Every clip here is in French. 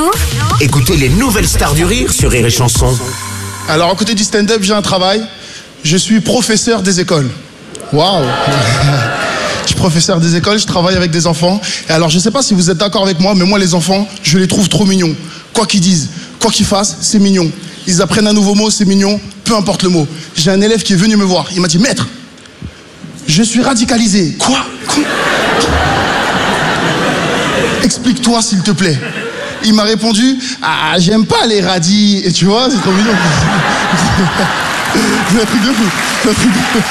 Écoutez les nouvelles stars du rire sur Rire et Chanson. Alors, à côté du stand-up, j'ai un travail. Je suis professeur des écoles. Waouh. Je suis professeur des écoles, je travaille avec des enfants. Et alors, je ne sais pas si vous êtes d'accord avec moi, mais moi, les enfants, je les trouve trop mignons. Quoi qu'ils disent, quoi qu'ils fassent, c'est mignon. Ils apprennent un nouveau mot, c'est mignon, peu importe le mot. J'ai un élève qui est venu me voir. Il m'a dit, maître, je suis radicalisé. Quoi? Explique-toi, s'il te plaît. Il m'a répondu, ah, j'aime pas les radis. Et tu vois, c'est trop mignon. C'est un truc de fou. C'est un truc de fou.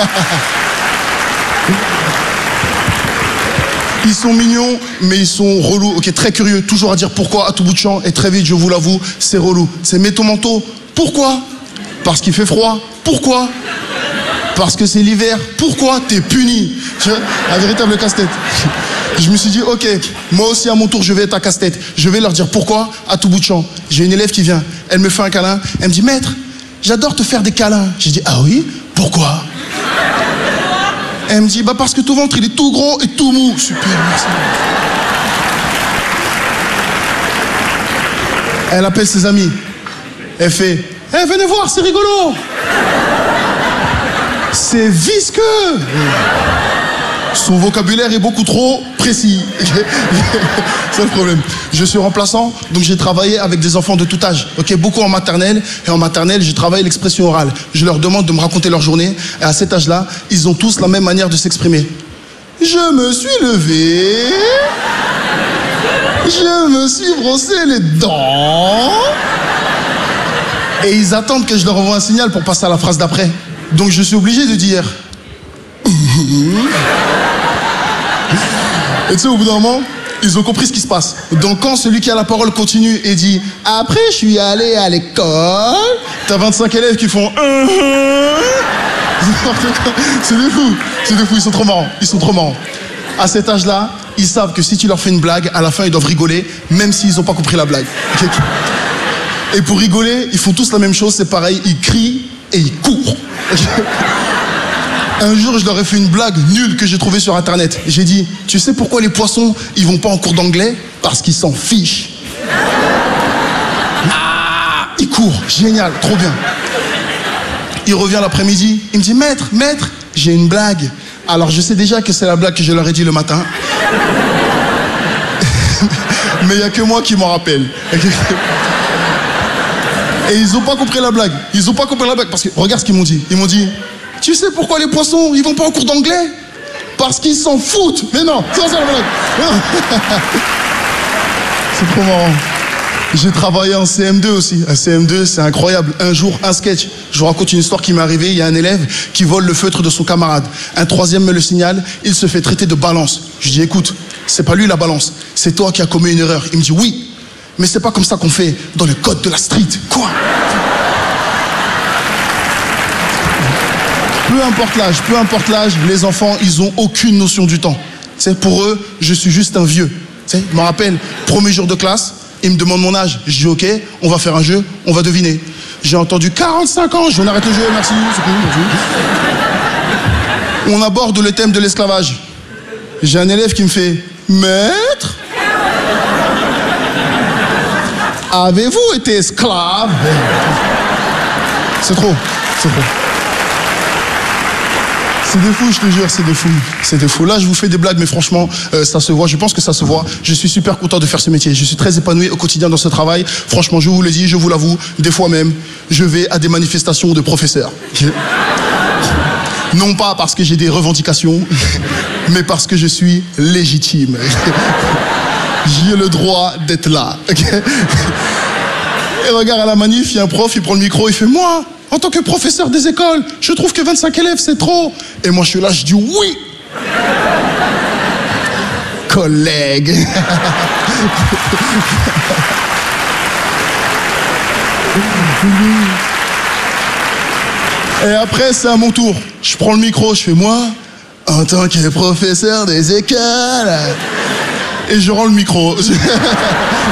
Ils sont mignons, mais ils sont relous. Ok, très curieux, toujours à dire pourquoi à tout bout de champ. Et très vite, je vous l'avoue, c'est relou. C'est mets ton manteau. Pourquoi? Parce qu'il fait froid. Pourquoi? Parce que c'est l'hiver. Pourquoi? T'es puni. Tu vois, un véritable casse-tête. Je me suis dit, ok, moi aussi à mon tour, je vais être à casse-tête. Je vais leur dire pourquoi à tout bout de champ. J'ai une élève qui vient, elle me fait un câlin. Elle me dit, maître, j'adore te faire des câlins. J'ai dit, ah oui? Pourquoi? Elle me dit, bah parce que ton ventre, il est tout gros et tout mou. Super, merci. Elle appelle ses amis. Elle fait, eh, venez voir, c'est rigolo. C'est visqueux. Son vocabulaire est beaucoup trop précis. C'est le problème. Je suis remplaçant, donc j'ai travaillé avec des enfants de tout âge. Ok, beaucoup en maternelle. Et en maternelle, j'ai travaillé l'expression orale. Je leur demande de me raconter leur journée. Et à cet âge-là, ils ont tous la même manière de s'exprimer. Je me suis levé. Je me suis brossé les dents. Et ils attendent que je leur envoie un signal pour passer à la phrase d'après. Donc je suis obligé de dire... Et tu sais, au bout d'un moment, ils ont compris ce qui se passe. Donc quand celui qui a la parole continue et dit « Après, je suis allé à l'école », t'as 25 élèves qui font « C'est des fous, c'est des fous, ils sont trop marrants, ils sont trop marrants. À cet âge-là, ils savent que si tu leur fais une blague, à la fin, ils doivent rigoler, même s'ils n'ont pas compris la blague. Okay. Et pour rigoler, ils font tous la même chose, c'est pareil, ils crient et ils courent. Okay. Un jour, je leur ai fait une blague nulle que j'ai trouvée sur Internet. J'ai dit, tu sais pourquoi les poissons, ils vont pas en cours d'anglais? Parce qu'ils s'en fichent. Ah, ils courent, génial, trop bien. Il revient l'après-midi, il me dit, maître, j'ai une blague. Alors, je sais déjà que c'est la blague que je leur ai dit le matin. Mais il n'y a que moi qui m'en rappelle. Et ils n'ont pas compris la blague. Ils n'ont pas compris la blague parce que, regarde ce qu'ils m'ont dit. Ils m'ont dit, tu sais pourquoi les poissons, ils vont pas en cours d'anglais? Parce qu'ils s'en foutent. Mais non, c'est la blague. C'est trop marrant. J'ai travaillé en CM2 aussi. Un CM2, c'est incroyable. Un jour, un sketch. Je vous raconte une histoire qui m'est arrivée. Il y a un élève qui vole le feutre de son camarade. Un troisième me le signale. Il se fait traiter de balance. Je dis, écoute, c'est pas lui la balance. C'est toi qui as commis une erreur. Il me dit, oui, mais c'est pas comme ça qu'on fait dans le code de la street. Quoi? Peu importe l'âge, les enfants, ils ont aucune notion du temps. C'est pour eux, je suis juste un vieux. Je me rappelle, premier jour de classe, ils me demandent mon âge. Je dis ok, on va faire un jeu, on va deviner. J'ai entendu 45 ans, je vais arrêter le jeu, merci. On aborde le thème de l'esclavage. J'ai un élève qui me fait, maître, avez-vous été esclave? C'est trop, c'est trop. C'est des fous, je te jure, c'est des fous. C'est des fous. Là, je vous fais des blagues, mais franchement, ça se voit. Je pense que ça se voit. Je suis super content de faire ce métier. Je suis très épanoui au quotidien dans ce travail. Franchement, je vous le dis, je vous l'avoue, des fois même, je vais à des manifestations de professeurs. Non pas parce que j'ai des revendications, mais parce que je suis légitime. J'ai le droit d'être là. Et regarde, à la manif, il y a un prof, il prend le micro, il fait « Moi, en tant que professeur des écoles, je trouve que 25 élèves, c'est trop. » Et moi, je suis là, je dis « Oui !» Collègue. Et après, c'est à mon tour. Je prends le micro, je fais « Moi, en tant que professeur des écoles... » Et je rends le micro.